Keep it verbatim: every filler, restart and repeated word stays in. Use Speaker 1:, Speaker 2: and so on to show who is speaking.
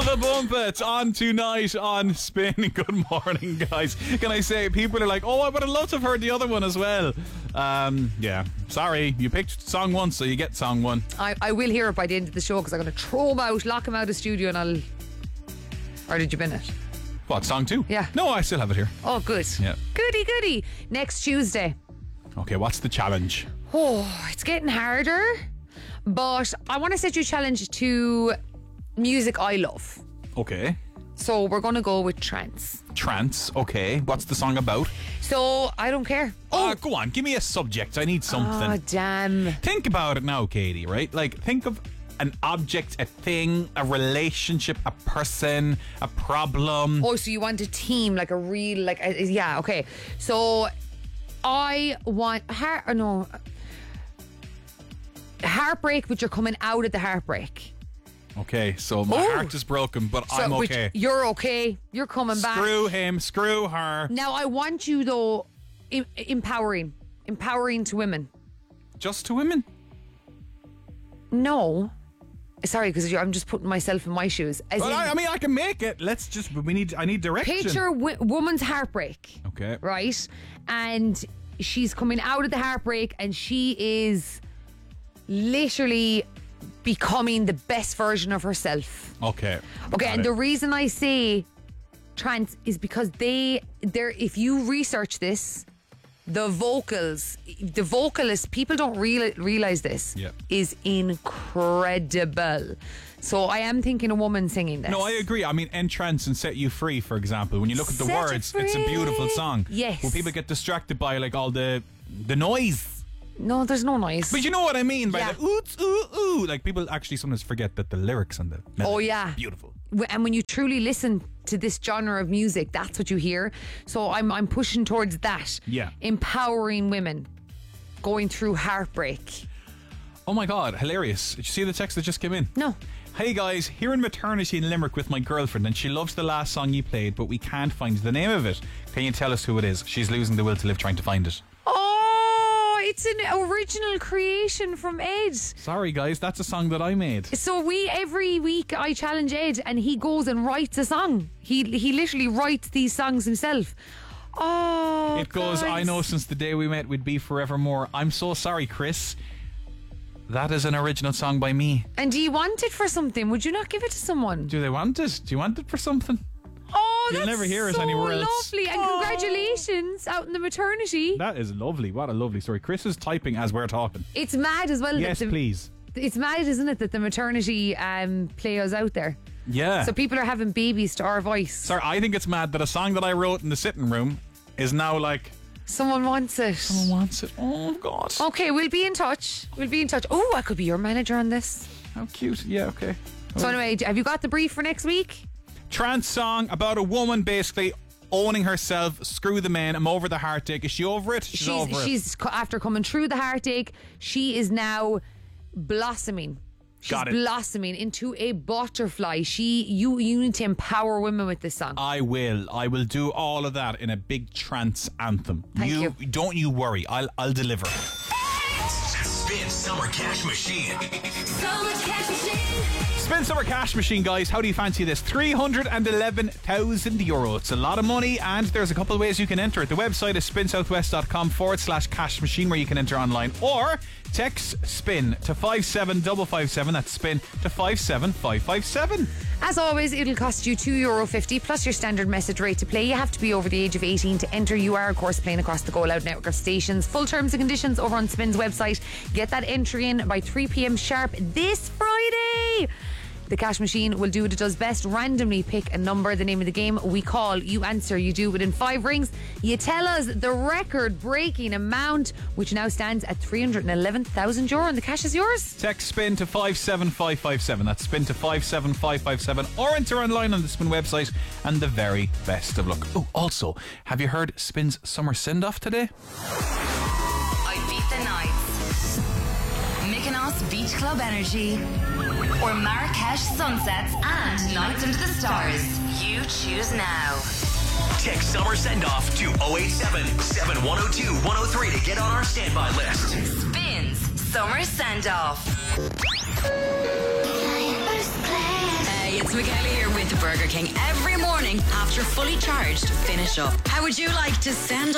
Speaker 1: The Bumpets on tonight on Spin. Good morning, guys. Can I say, people are like, oh, I would have loved to have heard the other one as well. Um, yeah, sorry, you picked song one, so you get song one.
Speaker 2: I, I will hear it by the end of the show because I'm going to throw him out, lock him out of the studio, and I'll. Or did you bin it?
Speaker 1: What, song two?
Speaker 2: Yeah.
Speaker 1: No, I still have it here.
Speaker 2: Oh, good.
Speaker 1: Yeah.
Speaker 2: Goody, goody. Next Tuesday.
Speaker 1: Okay, what's the challenge?
Speaker 2: Oh, it's getting harder. But I want to set you a challenge to music I love.
Speaker 1: Okay.
Speaker 2: So we're going to go with trance.
Speaker 1: Trance, okay. What's the song about?
Speaker 2: So I don't care.
Speaker 1: Oh, uh, go on, give me a subject. I need something.
Speaker 2: Oh, damn.
Speaker 1: Think about it now, Katie, right? Like, think of an object, a thing, a relationship, a person, a problem.
Speaker 2: Oh, so you want a team, like a real, like, a, yeah, okay. So I want, heart, or no, heartbreak, but you're coming out of the heartbreak.
Speaker 1: Okay, so my
Speaker 2: Ooh.
Speaker 1: heart is broken, but
Speaker 2: So,
Speaker 1: I'm
Speaker 2: which
Speaker 1: okay.
Speaker 2: You're okay. You're coming back.
Speaker 1: Screw him, screw her.
Speaker 2: Now, I want you, though, em- empowering. Empowering to women.
Speaker 1: Just to women?
Speaker 2: No. Sorry, because I'm just putting myself in my shoes. As
Speaker 1: Well,
Speaker 2: in,
Speaker 1: I, I mean, I can make it. Let's just, we need, I need direction.
Speaker 2: picture a w- woman's heartbreak.
Speaker 1: Okay.
Speaker 2: Right? And she's coming out of the heartbreak and she is literally becoming the best version of herself.
Speaker 1: Okay.
Speaker 2: Okay,
Speaker 1: Got
Speaker 2: and
Speaker 1: it.
Speaker 2: the reason I say trance is because they, they're, if you research this, the vocals, the vocalist, people don't real, realize this,
Speaker 1: Yeah.
Speaker 2: is incredible. So I am thinking a woman singing this.
Speaker 1: No, I agree. I mean, Entrance and Set You Free, for example. When you look at the
Speaker 2: Set You
Speaker 1: words, it's a
Speaker 2: Free.
Speaker 1: beautiful song.
Speaker 2: Yes.
Speaker 1: When people get distracted by like all the the noise.
Speaker 2: No, there's no noise.
Speaker 1: But you know what I mean by
Speaker 2: Yeah.
Speaker 1: the oots, ooh, ooh. Like people actually sometimes forget that the lyrics and the melody
Speaker 2: Oh, yeah.
Speaker 1: is beautiful.
Speaker 2: And when you truly listen to this genre of music, that's what you hear. So I'm I'm pushing towards that.
Speaker 1: Yeah.
Speaker 2: Empowering women going through heartbreak.
Speaker 1: Oh my God, hilarious. Did you see the text that just came in?
Speaker 2: No.
Speaker 1: Hey guys, here in maternity in Limerick with my girlfriend and she loves the last song you played, but we can't find the name of it. Can you tell us who it is? She's losing the will to live trying to find it.
Speaker 2: Oh, it's an original creation from Ed.
Speaker 1: Sorry guys, that's a song that I made.
Speaker 2: So we, every week I challenge Ed and he goes and writes a song. He he literally writes these songs himself. Oh,
Speaker 1: It goes,
Speaker 2: guys.
Speaker 1: I know since the day we met we'd be forevermore. I'm so sorry, Chris. That is an original song by me.
Speaker 2: And do you want it for something? Would you not give it to someone?
Speaker 1: Do they want it? Do you want it for something?
Speaker 2: Oh,
Speaker 1: You'll
Speaker 2: that's
Speaker 1: never hear it
Speaker 2: so
Speaker 1: anywhere else.
Speaker 2: lovely. And
Speaker 1: Oh.
Speaker 2: congratulations out in the maternity.
Speaker 1: That is lovely. What a lovely story. Chris is typing as we're talking.
Speaker 2: It's mad as well. that
Speaker 1: Yes,
Speaker 2: the,
Speaker 1: please.
Speaker 2: It's mad, isn't it, that the maternity um, players out there.
Speaker 1: Yeah.
Speaker 2: So people are having babies to our voice.
Speaker 1: Sorry, I think it's mad that a song that I wrote in the sitting room is now like...
Speaker 2: Someone wants it.
Speaker 1: Someone wants it. Oh, God.
Speaker 2: Okay, we'll be in touch. We'll be in touch. Oh, I could be your manager on this.
Speaker 1: How cute. Yeah, okay.
Speaker 2: So anyway, have you got the brief for next week?
Speaker 1: Trance song about a woman basically owning herself. Screw the men. I'm over the heartache. Is she over it? She's,
Speaker 2: She's
Speaker 1: over it.
Speaker 2: she's co- after coming through the heartache, she is now blossoming. She's
Speaker 1: Got it.
Speaker 2: blossoming into a butterfly. She you you need to empower women with this song.
Speaker 1: I will. I will do all of that in a big trance anthem.
Speaker 2: Thank you.
Speaker 1: Don't you worry. I'll I'll deliver.
Speaker 3: Spin Summer Cash Machine.
Speaker 4: Summer Cash Machine.
Speaker 1: Spin Summer Cash Machine, guys. How do you fancy this? three hundred eleven thousand euro. It's a lot of money, and there's a couple of ways you can enter it. The website is spinsouthwest.com forward slash cash machine, where you can enter online, or text SPIN to five seven five five seven. That's SPIN to five seven five five seven.
Speaker 2: As always, it'll cost you two euro fifty plus your standard message rate to play. You have to be over the age of eighteen to enter. You are, of course, playing across the Go Loud network of stations. Full terms and conditions over on Spin's website. Get that entry in by three p.m. sharp this Friday. The cash machine will do what it does best. Randomly pick a number, the name of the game. We call, you answer, you do it within five rings. You tell us the record-breaking amount, which now stands at three hundred eleven thousand euro, and the cash is yours.
Speaker 1: Text SPIN to five seven five five seven. That's SPIN to five seven five five seven, or enter online on the Spin website, and the very best of luck. Oh, also, have you heard Spin's summer send-off today?
Speaker 4: I beat the nights. Mykonos Beach Club Energy. Or Marrakesh Sunsets and Nights into the Stars. You choose now.
Speaker 3: Text Summer Send Off to oh eight seven, seven one oh two, one oh three to get on our standby list.
Speaker 4: Spins Summer Send Off. Hey, it's
Speaker 5: It's Michaela here with Burger King every morning after fully charged finish up. How would you like to send